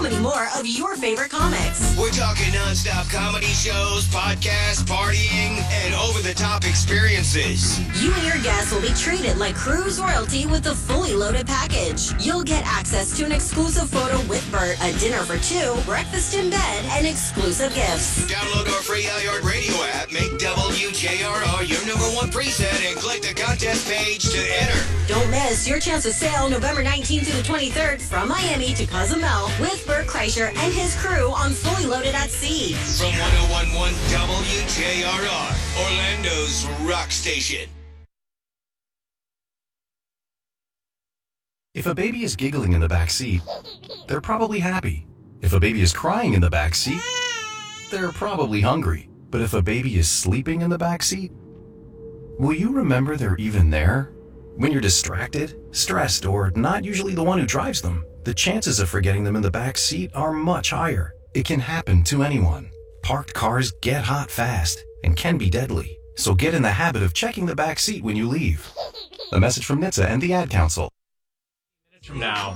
many more of your favorite comics. We're talking nonstop comedy shows, podcasts, partying, and over-the-top experiences. You and your guests will be treated like cruise royalty with the fully loaded package. You'll get access to an exclusive photo with Bert, a dinner for two, breakfast in bed, and exclusive gifts. Download our free iHeartRadio app, make WJRR your #1 preset, and click the contest page to enter. Don't miss your chance to sail November 19th through the 23rd from Miami to Cozumel with Bert Kreischer and his crew on Fully Loaded at Sea. From 101.1 WJRR, Orlando's rock station. If a baby is giggling in the back seat, they're probably happy. If a baby is crying in the back seat, they're probably hungry. But if a baby is sleeping in the back seat, will you remember they're even there? When you're distracted, stressed, or not usually the one who drives them, the chances of forgetting them in the back seat are much higher. It can happen to anyone. Parked cars get hot fast and can be deadly. So get in the habit of checking the back seat when you leave. A message from NHTSA and the Ad Council. From now,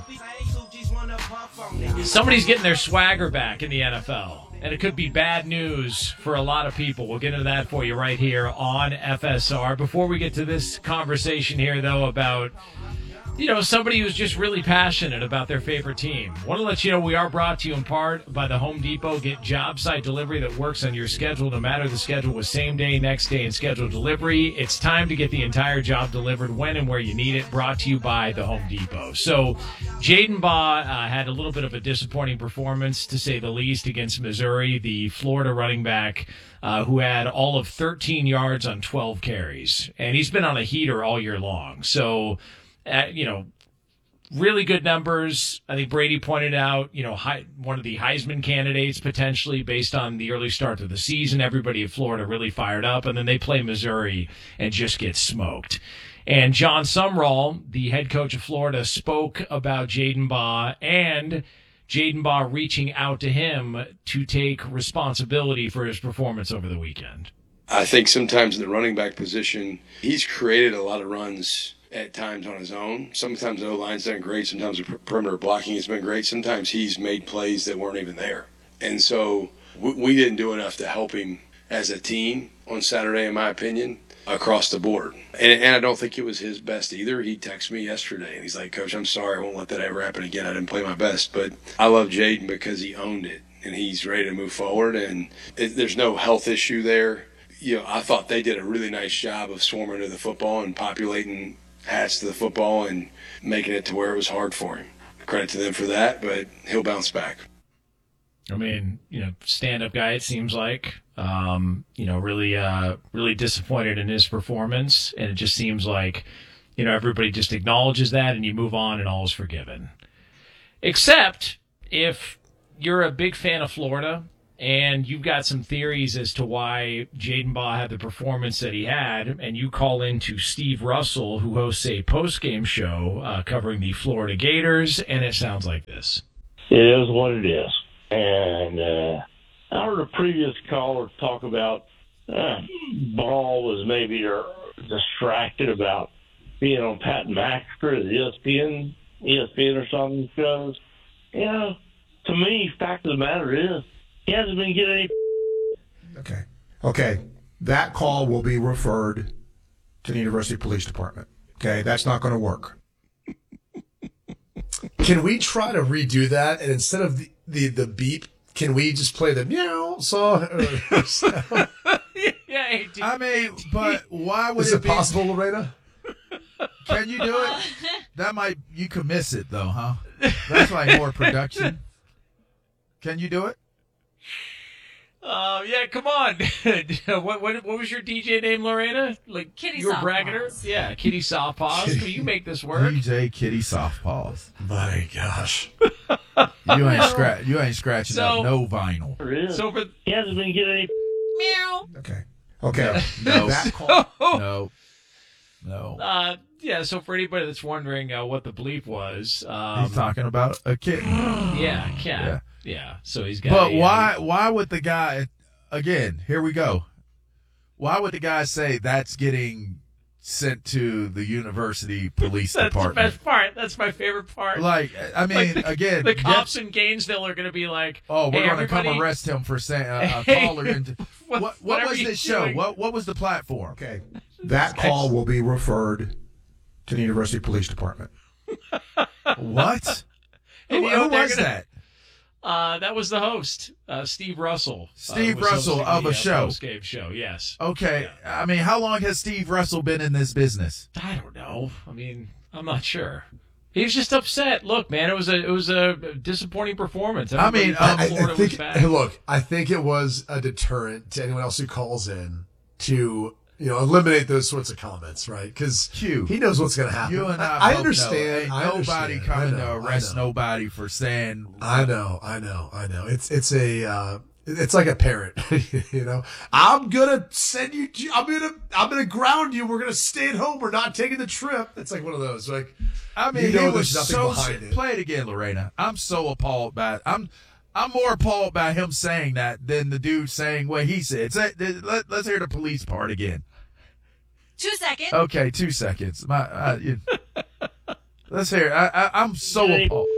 somebody's getting their swagger back in the NFL, and it could be bad news for a lot of people. We'll get into that for you right here on FSR. Before we get to this conversation here, though, about somebody who's just really passionate about their favorite team. Want to let you know we are brought to you in part by the Home Depot. Get job site delivery that works on your schedule, no matter the schedule, with same day, next day, and scheduled delivery. It's time to get the entire job delivered when and where you need it. Brought to you by the Home Depot. So Jaden Baugh had a little bit of a disappointing performance, to say the least, against Missouri, the Florida running back who had all of 13 yards on 12 carries. And he's been on a heater all year long. So really good numbers. I think Brady pointed out, one of the Heisman candidates potentially based on the early start to the season. Everybody in Florida really fired up, and then they play Missouri and just get smoked. And John Sumrall, the head coach of Florida, spoke about Jaden Baugh and Jaden Baugh reaching out to him to take responsibility for his performance over the weekend. I think sometimes in the running back position, he's created a lot of runs at times on his own. Sometimes the O-line's done great. Sometimes the perimeter blocking has been great. Sometimes he's made plays that weren't even there. And so we didn't do enough to help him as a team on Saturday, in my opinion, across the board. And I don't think it was his best either. He texted me yesterday, and he's like, "Coach, I'm sorry. I won't let that ever happen again. I didn't play my best." But I love Jaden because he owned it, and he's ready to move forward. And there's no health issue there. I thought they did a really nice job of swarming to the football and populating hats to the football and making it to where it was hard for him. Credit to them for that, but he'll bounce back. I mean, stand-up guy, it seems like, really disappointed in his performance. And it just seems like, everybody just acknowledges that and you move on and all is forgiven. Except if you're a big fan of Florida and you've got some theories as to why Jaden Baugh had the performance that he had, and you call in to Steve Russell, who hosts a post-game show covering the Florida Gators, and it sounds like this. It is what it is. And I heard a previous caller talk about Ball was maybe distracted about being on Pat McAfee, the ESPN or something shows. To me, fact of the matter is, he hasn't been getting any. Okay. That call will be referred to the University Police Department. Okay, that's not going to work. Can we try to redo that? And instead of the beep, can we just play the meow saw? But why would Is it possible, Lorena? Can you do it? You could miss it though, huh? That's like more production. Can you do it? Yeah, come on. What was your DJ name, Lorena? Like Kitty you were Soft bragging her? Paws. Yeah, Kitty Soft Paws. Can you make this work? DJ Kitty Soft Paws. My gosh. You ain't scratching up no vinyl. So he hasn't been getting any meow. Okay. No. That call. No. Yeah, so for anybody that's wondering what the bleep was, he's talking about a kitten. Yeah, cat. Yeah. So he's got. But why would the guy? Again, here we go. Why would the guy say that's getting sent to the university police That's department. the best part. That's my favorite part. Like, I mean, again, the cops in Gainesville are going to be like, oh, we're hey, going to come everybody- arrest him for saying a caller. Into, what whatever was you're this show? doing. What was the platform? Okay. That call will be referred to the University Police Department. What? And Who, you know who they're was gonna- that? That was the host, Steve Russell. Steve was Russell hosting of a the, show. Post-game show, yes. Okay. I mean, how long has Steve Russell been in this business? I don't know. I mean, I'm not sure. He was just upset. Look, man, it was a disappointing performance. I mean, Everybody thought Florida was think, bad. look, I think it was a deterrent to anyone else who calls in to, eliminate those sorts of comments, right? Because Q. he knows what's going to happen. You and I both understand. know. I Ain't nobody understand. coming I know, to arrest I know. nobody for saying. I know. It's a it's like a parent, I'm gonna send you. I'm gonna ground you. We're gonna stay at home. We're not taking the trip. It's like one of those. Like, I mean, he was was nothing so. behind it. Play it again, Lorena. I'm so appalled by it. I'm more appalled by him saying that than the dude saying what he said. Let's hear the police part again. 2 seconds. Okay, 2 seconds. Let's hear it. I'm so appalled.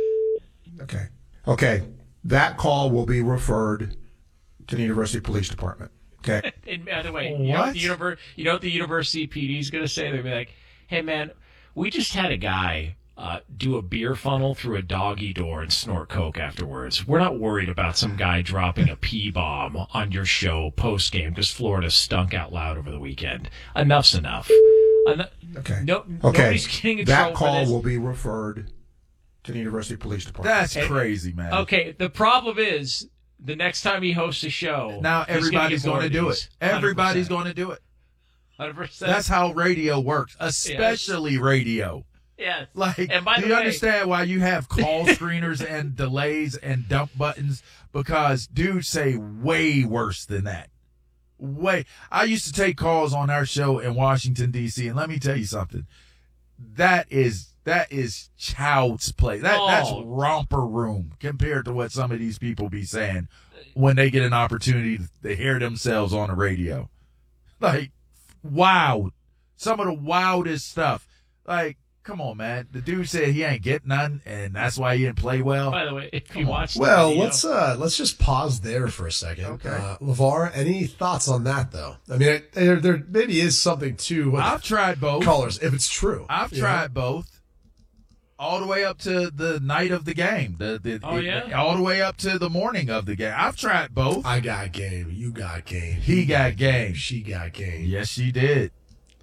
Okay. That call will be referred to the University Police Department. Okay. And by the way, you know what the university PD is going to say? They're going to be like, hey, man, we just had a guy do a beer funnel through a doggy door and snort coke afterwards. We're not worried about some guy dropping a pee bomb on your show post game because Florida stunk out loud over the weekend. Enough's enough. Okay. Nobody's getting in That trouble for call this. will be referred to the University Police Department. That's crazy, man. Okay, the problem is the next time he hosts a show, Now everybody's going to do it. Everybody's going to do it. 100%. That's how radio works, especially radio. Yeah. Like, and by do the you way, understand why you have call screeners and delays and dump buttons? Because dudes say way worse than that. I used to take calls on our show in Washington, D.C., and let me tell you something. That is child's play. That's romper room compared to what some of these people be saying when they get an opportunity to hear themselves on the radio. Like, wild. Some of the wildest stuff. Like, come on, man. The dude said he ain't getting none, and that's why he didn't play well. by the way, if you watch the Well, video, let's just pause there for a second. Okay. LeVar, any thoughts on that though? I mean, there maybe is something to what I've tried both. callers, if it's true. I've tried both. All the way up to the night of the game. All the way up to the morning of the game. I've tried both. I got game. You got game. He got game. She got game. Yes, she did.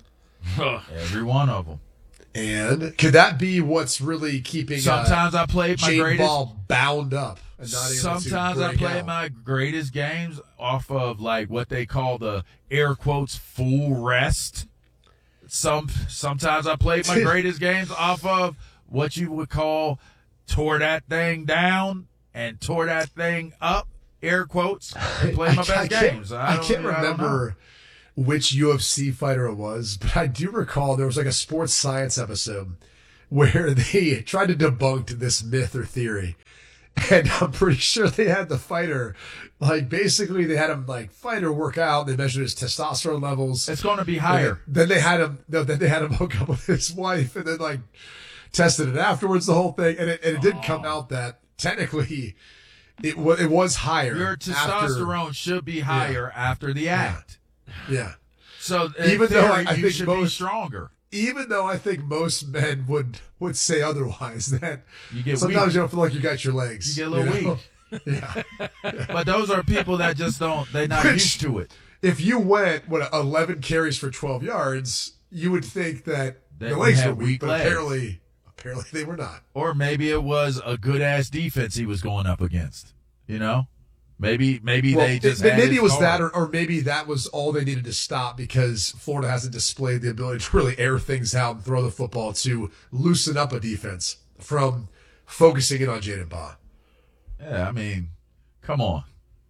Every one of them. And could that be what's really keeping Sometimes I played my Jane greatest. Ball bound up? And not able Sometimes to I break play out? my greatest games off of like what they call the air quotes full rest. Sometimes I played my greatest games off of what you would call tore that thing down and tore that thing up, air quotes, and play my best games. I can't remember which UFC fighter it was, but I do recall there was like a sports science episode where they tried to debunk this myth or theory. And I'm pretty sure they had the fighter, like basically they had him like fight or work out. They measured his testosterone levels. It's going to be higher. Then they had him. Then they had him hook up with his wife, and then like tested it afterwards. The whole thing, and it did come out that technically it was higher. Your testosterone should be higher after the act. Yeah. So even though I you think should be stronger. Even though I think most men would say otherwise, that you get sometimes weak. you don't feel like you got your legs. You get a little weak. Yeah. But those are people that just they're not used to it. If you went 11 carries for 12 yards, you would think that They the legs had were weak, weak but legs. apparently they were not. Or maybe it was a good ass defense he was going up against. You know? Maybe they just maybe it was card. that, or maybe that was all they needed to stop because Florida hasn't displayed the ability to really air things out and throw the football to loosen up a defense from focusing in on Jaden Baugh. Yeah, I mean, come on.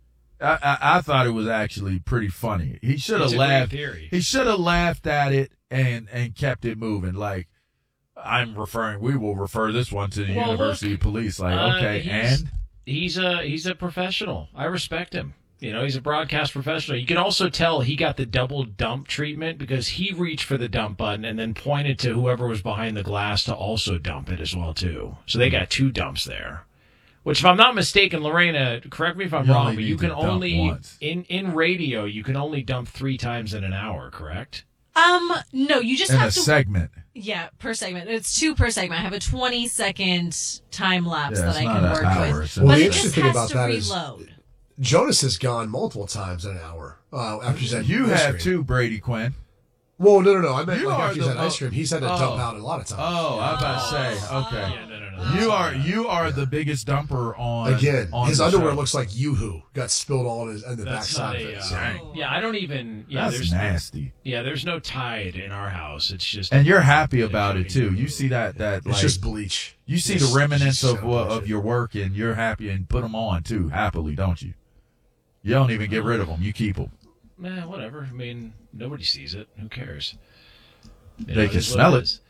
I thought it was actually pretty funny. He should have laughed. He should have laughed at it and kept it moving. Like, we will refer this one to the University Police. Like, okay, and he's a professional. I respect him. You know, he's a broadcast professional. You can also tell he got the double dump treatment because he reached for the dump button and then pointed to whoever was behind the glass to also dump it as well, too. So they got 2 dumps there. Which, if I'm not mistaken, Lorena, correct me if I'm wrong, but you can only, in radio, you can only dump 3 times in an hour, correct? No, you just in have a to. segment. Yeah, per segment. It's 2 per segment. I have a 20-second time lapse that I it's can not work an hour, with. so- Well, But the it interesting just thing has about to that is reload. Jonas has gone multiple times in an hour after he's had You ice have cream. too, Brady Quinn. Well, no. I meant You like are after he's had ice cream, he's had to oh. dump out a lot of times. Oh, I was about to say, okay. Yeah, no. You are the biggest dumper on Again, on his the underwear show. looks like Yoo-Hoo got spilled all in the That's backside not of it. a, So. yeah, I don't even. Yeah, That's there's nasty. Yeah, there's no Tide in our house. It's just. And you're happy about it too. You see that It's like just bleach. you see It's the remnants just of so bullshit. of your work, and you're happy and put them on too happily, don't you? You don't even get rid of them. You keep them. Whatever. I mean, nobody sees it. Who cares? You They know, can is what smell it. is.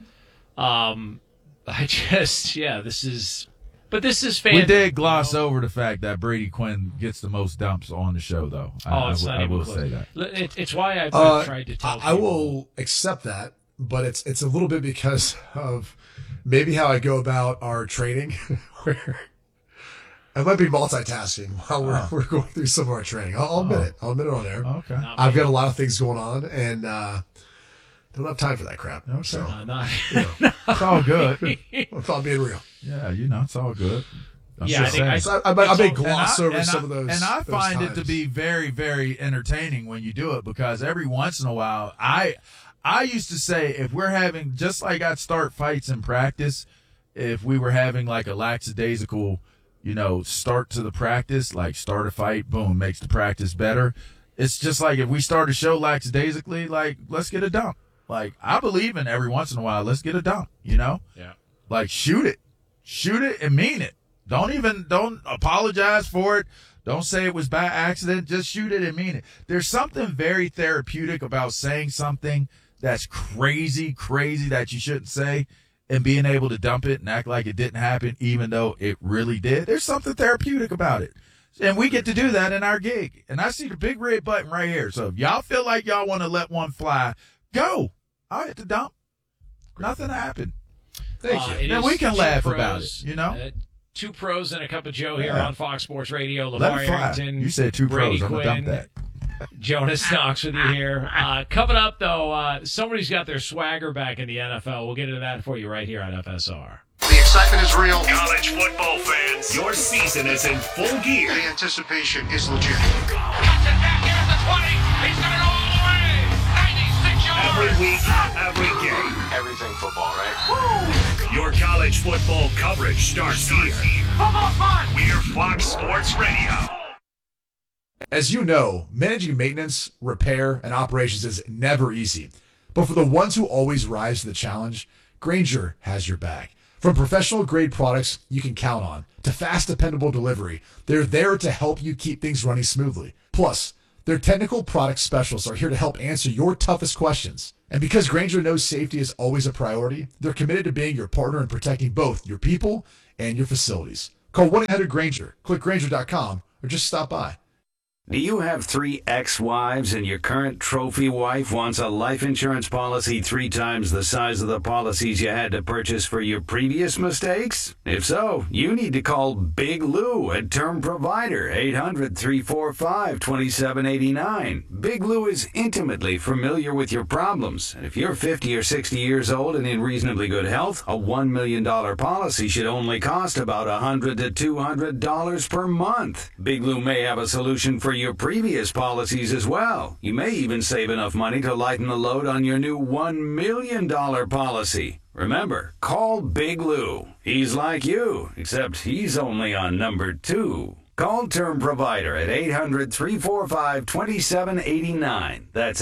This is We fantastic. did gloss over the fact that Brady Quinn gets the most dumps on the show, though. It's not I even will close. say that. It's why I've tried to tell I will accept that, but it's a little bit because of maybe how I go about our training, where I might be multitasking while we're going through some of our training. I'll admit it. I'll admit it on air. Okay. I've got a lot of things going on, and don't have time for that crap. Okay. So It's all good. if I'm being real. Yeah, it's all good. I'm Yeah, just I think saying. I may gloss over some of those. And I those find it to times. be very, very entertaining when you do it, because every once in a while, I used to say, if we're having, just like I'd start fights in practice, if we were having like a lackadaisical, start to the practice, like start a fight, boom, makes the practice better. It's just like if we start a show lackadaisically, like, let's get a dump. Like, I believe in every once in a while, let's get a dump, Yeah. Like, shoot it and mean it. Don't apologize for it. Don't say it was by accident. Just shoot it and mean it. There's something very therapeutic about saying something that's crazy that you shouldn't say and being able to dump it and act like it didn't happen even though it really did. There's something therapeutic about it. And we get to do that in our gig. And I see the big red button right here. So if y'all feel like y'all want to let one fly, go. I'll hit the dump. Nothing happened. Thank you. Then we can laugh about it, 2 pros and a cup of Joe here on Fox Sports Radio. Let LeVar it fly. Arrington. You said 2 Brady pros. I'm going to dump Quinn, that. Jonas Knox with you here. Coming up, though, somebody's got their swagger back in the NFL. We'll get into that for you right here on FSR. The excitement is real. College football fans, your season is in full gear. The anticipation is legit. Every week, every game. Everything football, right? Your college football coverage starts here. We're Fox Sports Radio. As you know, managing maintenance, repair, and operations is never easy. But for the ones who always rise to the challenge, Grainger has your back. From professional-grade products you can count on to fast, dependable delivery, they're there to help you keep things running smoothly. Plus, their technical product specialists are here to help answer your toughest questions. And because Grainger knows safety is always a priority, they're committed to being your partner in protecting both your people and your facilities. Call 1-800-GRAINGER, click Grainger.com, or just stop by. Do you have 3 ex-wives and your current trophy wife wants a life insurance policy 3 times the size of the policies you had to purchase for your previous mistakes? If so, you need to call Big Lou at Term Provider, 800-345-2789. Big Lou is intimately familiar with your problems, and if you're 50 or 60 years old and in reasonably good health, a $1 million policy should only cost about $100 to $200 per month. Big Lou may have a solution for your previous policies as well. You may even save enough money to lighten the load on your new $1 million policy. Remember, call Big Lou. He's like you, except he's only on number 2. Call Term Provider at 800-345-2789. That's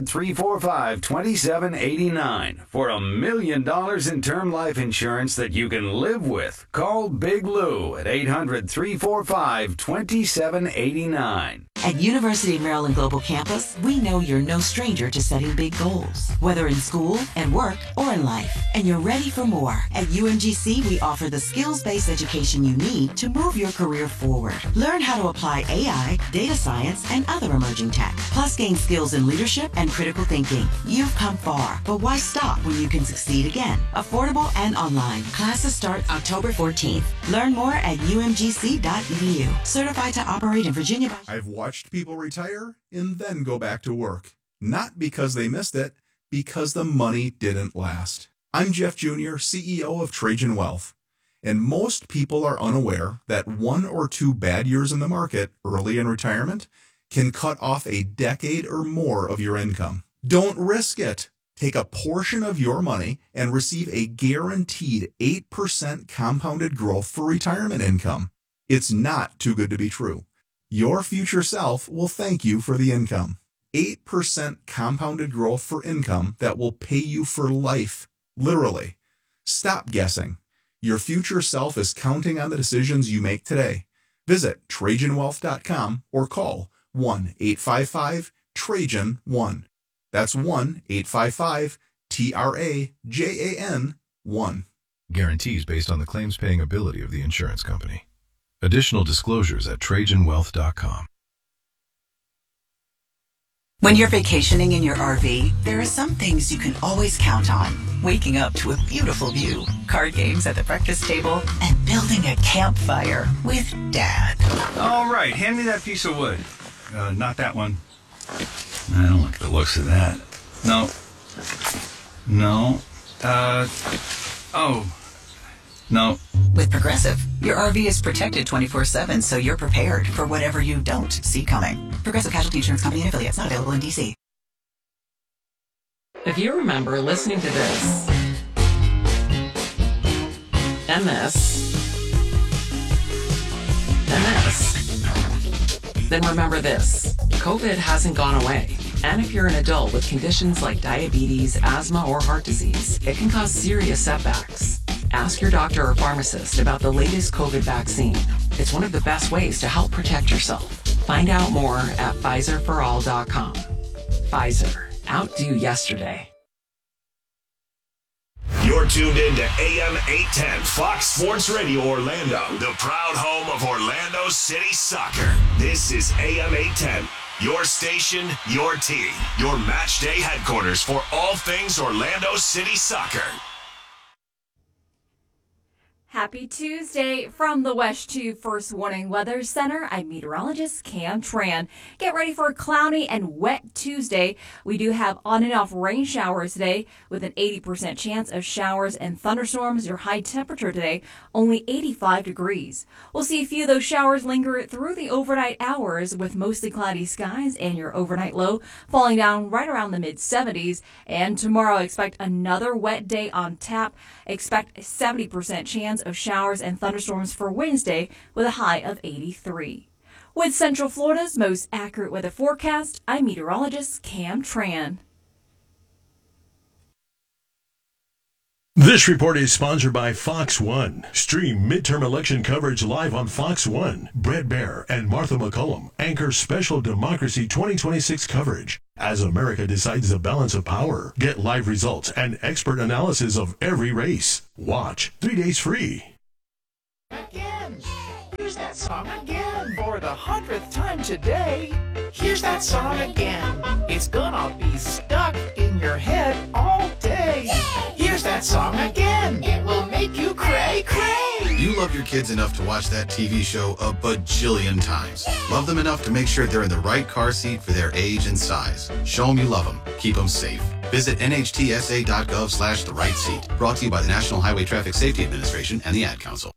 800-345-2789 for $1 million in term life insurance that you can live with. Call Big Lou at 800-345-2789. At University of Maryland Global Campus, we know you're no stranger to setting big goals, whether in school, at work, or in life, and you're ready for more. At UMGC, we offer the skills-based education you need to move your career forward. Learn how to apply AI, data science, and other emerging tech, plus gain skills in leadership and critical thinking. You've come far, but why stop when you can succeed again? Affordable and online. Classes start October 14th. Learn more at umgc.edu. Certified to operate in Virginia. I've watched people retire and then go back to work. Not because they missed it, because the money didn't last. I'm Jeff Jr., CEO of Trajan Wealth. And most people are unaware that 1 or 2 bad years in the market early in retirement can cut off a decade or more of your income. Don't risk it. Take a portion of your money and receive a guaranteed 8% compounded growth for retirement income. It's not too good to be true. Your future self will thank you for the income. 8% compounded growth for income that will pay you for life. Literally. Stop guessing. Your future self is counting on the decisions you make today. Visit TrajanWealth.com or call 1-855-TRAJAN-1. That's 1-855-TRAJAN-1. Guarantees based on the claims-paying ability of the insurance company. Additional disclosures at TrajanWealth.com. When you're vacationing in your RV, there are some things you can always count on. Waking up to a beautiful view, card games at the breakfast table, and building a campfire with Dad. All right, hand me that piece of wood. Not that one. I don't like the looks of that. No. No. With Progressive, your RV is protected 24/7, so you're prepared for whatever you don't see coming. Progressive Casualty Insurance Company and affiliates, not available in D.C. If you remember listening to this, and this, then remember this. COVID hasn't gone away. And if you're an adult with conditions like diabetes, asthma, or heart disease, it can cause serious setbacks. Ask your doctor or pharmacist about the latest COVID vaccine. It's one of the best ways to help protect yourself. Find out more at PfizerForAll.com. Pfizer. Outdo yesterday. You're tuned in to AM 810 Fox Sports Radio Orlando, the proud home of Orlando City Soccer. This is AM 810, your station, your team, your match day headquarters for all things Orlando City Soccer. Happy Tuesday from the West 2 First Warning Weather Center. I'm meteorologist Cam Tran. Get ready for a cloudy and wet Tuesday. We do have on and off rain showers today with an 80% chance of showers and thunderstorms. Your high temperature today, only 85 degrees. We'll see a few of those showers linger through the overnight hours with mostly cloudy skies and your overnight low falling down right around the mid-70s. And tomorrow, expect another wet day on tap. Expect a 70% chance of showers and thunderstorms for Wednesday with a high of 83. With Central Florida's most accurate weather forecast, I'm meteorologist Cam Tran. This report is sponsored by Fox One. Stream midterm election coverage live on Fox One. Brett Baer and Martha McCullum anchor special Democracy 2026 coverage. As America decides the balance of power, get live results and expert analysis of every race. Watch 3 days free. Again. Here's that song again. For the 100th time today. Here's that song again. It's gonna be stuck in your head all day. Yay! Here's that song again. It will make you cray cray. You love your kids enough to watch that TV show a bajillion times. Love them enough to make sure they're in the right car seat for their age and size. Show them you love them. Keep them safe. Visit nhtsa.gov/the right seat. Brought to you by the National Highway Traffic Safety Administration and the Ad Council.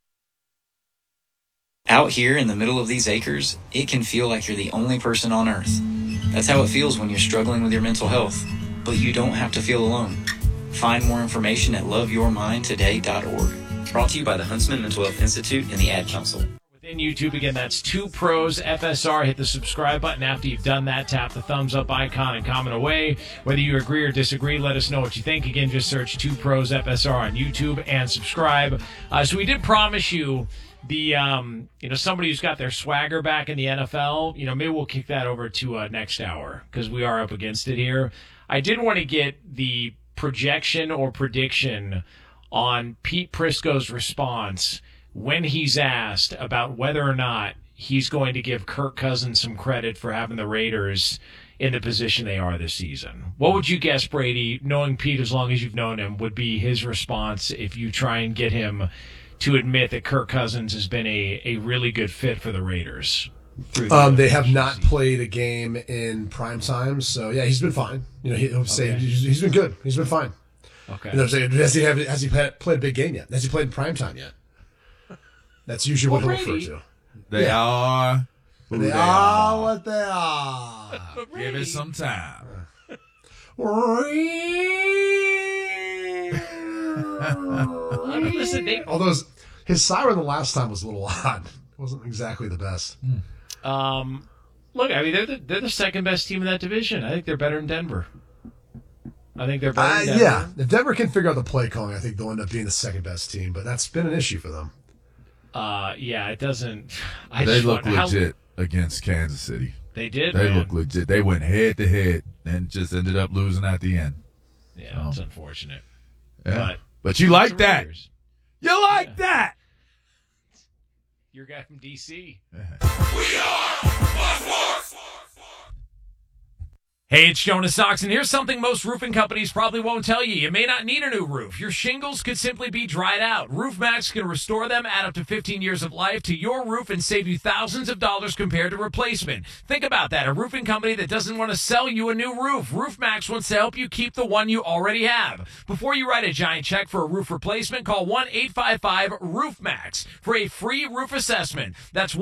Out here in the middle of these acres, it can feel like you're the only person on earth. That's how it feels when you're struggling with your mental health. But you don't have to feel alone. Find more information at loveyourmindtoday.org. Brought to you by the Huntsman Mental Health Institute and the Ad Council. Within YouTube, again, that's 2 Pros FSR. Hit the subscribe button. After you've done that, tap the thumbs up icon and comment away. Whether you agree or disagree, let us know what you think. Again, just search 2 Pros FSR on YouTube and subscribe. So we did promise you Somebody who's got their swagger back in the NFL, maybe we'll kick that over to next hour because we are up against it here. I did want to get the projection or prediction on Pete Prisco's response when he's asked about whether or not he's going to give Kirk Cousins some credit for having the Raiders in the position they are this season. What would you guess, Brady, knowing Pete as long as you've known him, would be his response if you try and get him to admit that Kirk Cousins has been a really good fit for the Raiders? They have not played a game in prime time, so yeah, he's been fine. He'll say he's been good. He's been fine. Okay. Has he played a big game yet? Has he played in prime time yet? That's usually what he'll refer to. They are. They are what they are. Give it some time. Although his siren the last time was a little odd. It wasn't exactly the best. Look, I mean, they're the second best team in that division. I think they're better than Denver. Yeah, if Denver can figure out the play calling, I think they'll end up being the second best team. But that's been an issue for them. Yeah, it doesn't. They look legit against Kansas City. They did. They look legit. They went head to head and just ended up losing at the end. Yeah, it's unfortunate. Yeah. But you like that. You like that. Your guy from DC. Hey, it's Jonas Sox, and here's something most roofing companies probably won't tell you. You may not need a new roof. Your shingles could simply be dried out. RoofMax can restore them, add up to 15 years of life to your roof, and save you thousands of dollars compared to replacement. Think about that. A roofing company that doesn't want to sell you a new roof. RoofMax wants to help you keep the one you already have. Before you write a giant check for a roof replacement, call 1-855-ROOFMAX for a free roof assessment. That's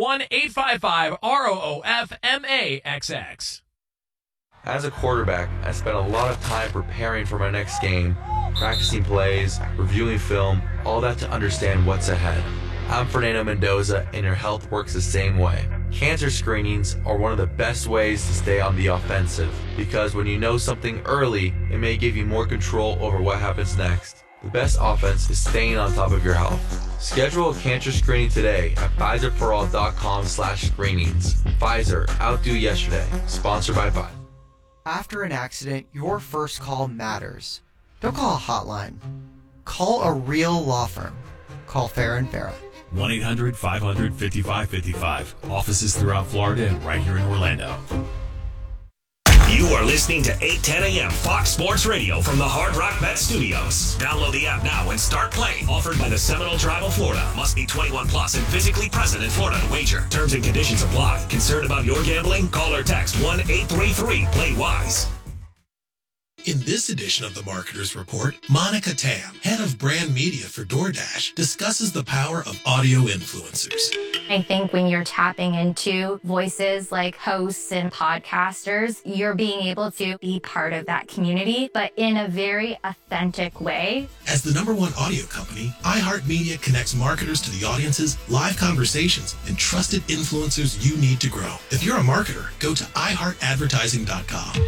1-855-ROOFMAXX. As a quarterback, I spent a lot of time preparing for my next game, practicing plays, reviewing film, all that to understand what's ahead. I'm Fernando Mendoza, and your health works the same way. Cancer screenings are one of the best ways to stay on the offensive, because when you know something early, it may give you more control over what happens next. The best offense is staying on top of your health. Schedule a cancer screening today at PfizerForAll.com/screenings. Pfizer, outdo yesterday. Sponsored by Pfizer. After an accident, your first call matters. Don't call a hotline. Call a real law firm. Call Farah & Farah. 1-800-500-5555. Offices throughout Florida and right here in Orlando. You are listening to 810 a.m. Fox Sports Radio from the Hard Rock Bet Studios. Download the app now and start playing. Offered by the Seminole Tribe of Florida. Must be 21 plus and physically present in Florida to wager. Terms and conditions apply. Concerned about your gambling? Call or text 1-833-PLAY-WISE. In this edition of the Marketer's Report, Monica Tam, head of brand media for DoorDash, discusses the power of audio influencers. I think when you're tapping into voices like hosts and podcasters, you're being able to be part of that community, but in a very authentic way. As the #1 audio company, iHeartMedia connects marketers to the audiences, live conversations, and trusted influencers you need to grow. If you're a marketer, go to iHeartAdvertising.com.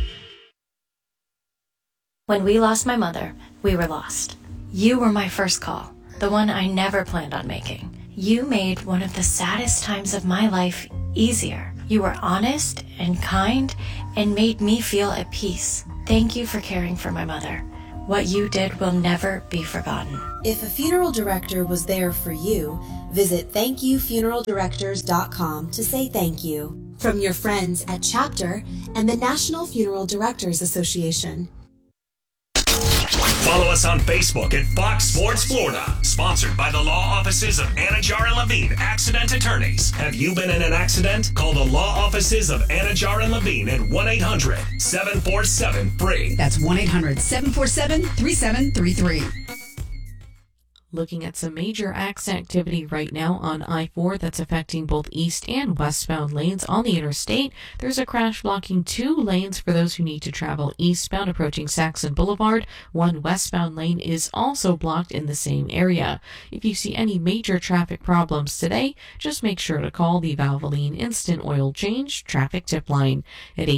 When we lost my mother, we were lost. You were my first call, the one I never planned on making. You made one of the saddest times of my life easier. You were honest and kind and made me feel at peace. Thank you for caring for my mother. What you did will never be forgotten. If a funeral director was there for you, visit thankyoufuneraldirectors.com to say thank you. From your friends at Chapter and the National Funeral Directors Association. Follow us on Facebook at Fox Sports Florida. Sponsored by the law offices of Anajar and Levine, accident attorneys. Have you been in an accident? Call the law offices of Anajar and Levine at 1-800-747-FREE. That's 1-800-747-3733. Looking at some major accident activity right now on I-4 that's affecting both east and westbound lanes on the interstate. There's a crash blocking 2 lanes for those who need to travel eastbound approaching Saxon Boulevard. 1 westbound lane is also blocked in the same area. If you see any major traffic problems today, just make sure to call the Valvoline Instant Oil Change Traffic Tip Line at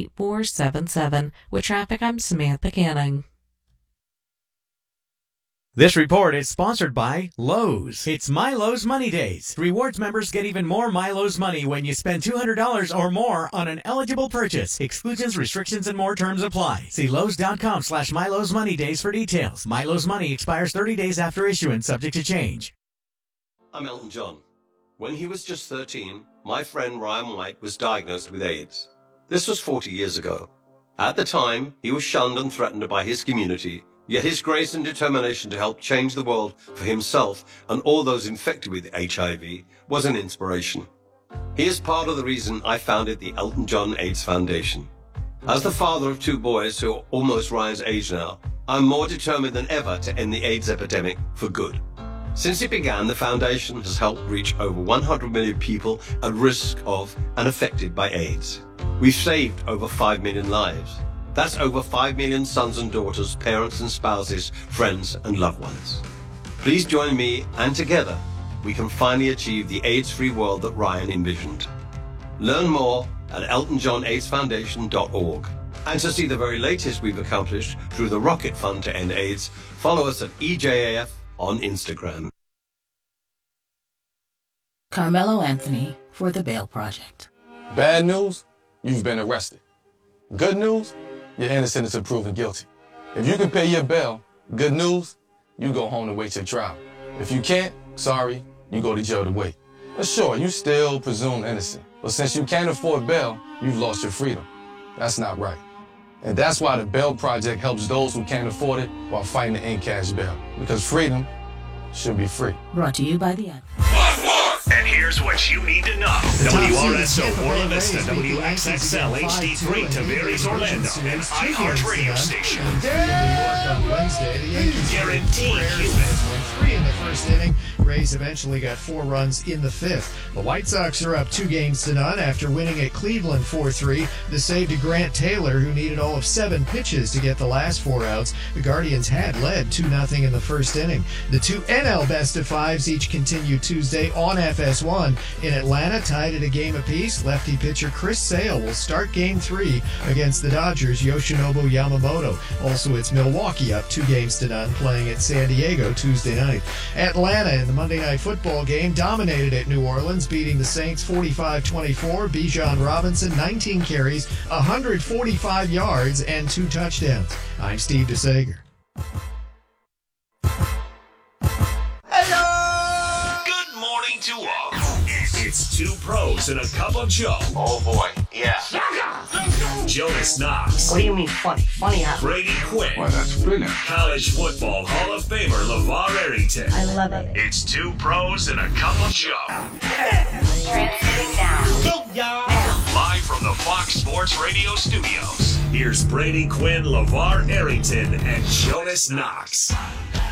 866-676-8477. With traffic, I'm Samantha Canning. This report is sponsored by Lowe's. It's MyLowe's Money Days. Rewards members get even more MyLowe's money when you spend $200 or more on an eligible purchase. Exclusions, restrictions, and more terms apply. See Lowe's.com/MyLowe's Money Days for details. MyLowe's Money expires 30 days after issuance, subject to change. I'm Elton John. When he was just 13, my friend Ryan White was diagnosed with AIDS. This was 40 years ago. At the time, he was shunned and threatened by his community. Yet his grace and determination to help change the world for himself and all those infected with HIV was an inspiration. He is part of the reason I founded the Elton John AIDS Foundation. As the father of 2 boys who are almost Ryan's age now, I'm more determined than ever to end the AIDS epidemic for good. Since it began, the foundation has helped reach over 100 million people at risk of and affected by AIDS. We've saved over 5 million lives. That's over 5 million sons and daughters, parents and spouses, friends and loved ones. Please join me, and together we can finally achieve the AIDS-free world that Ryan envisioned. Learn more at eltonjohnaidsfoundation.org. And to see the very latest we've accomplished through the Rocket Fund to End AIDS, follow us at EJAF on Instagram. Carmelo Anthony for the Bail Project. Bad news, you've been arrested. Good news, you're innocent until proven guilty. If you can pay your bail, good news, you go home and wait your trial. If you can't, sorry, you go to jail to wait. But sure, you still presumed innocent. But since you can't afford bail, you've lost your freedom. That's not right. And that's why the Bail Project helps those who can't afford it while fighting to end cash bail. Because freedom should be free. Brought to you by the And here's what you need to know. WRSO Orla Vista, WXXL HD3 Tavares Orlando, an iHeart radio station. On Wednesday, the Yankees Guaranteed went 3 in the first inning. Rays eventually got 4 runs in the 5th. The White Sox are up 2-0 after winning at Cleveland 4-3. The save to Grant Taylor, who needed all of 7 pitches to get the last 4 outs. The Guardians had led 2-0 in the first inning. The 2 NL best-of-5s each continue Tuesday on FS1. In Atlanta, tied at a game apiece, lefty pitcher Chris Sale will start Game 3 against the Dodgers' Yoshinobu Yamamoto. Also, it's Milwaukee up 2-0 playing at San Diego Tuesday night. Atlanta in the Monday Night Football game dominated at New Orleans, beating the Saints 45-24. Bijan Robinson, 19 carries, 145 yards, and 2 touchdowns. I'm Steve DeSager. Good morning to all. It's 2 pros and a cup of Joe. Oh boy, yeah. Jonas Knox. What do you mean funny? Funny how? Brady Quinn. Why, that's brilliant. College football Hall of Famer LeVar Arrington. I love it. It's 2 pros and a cup of Joe. Transmitting now. Live from the Fox Sports Radio studios. Here's Brady Quinn, LeVar Arrington, and Jonas Knox.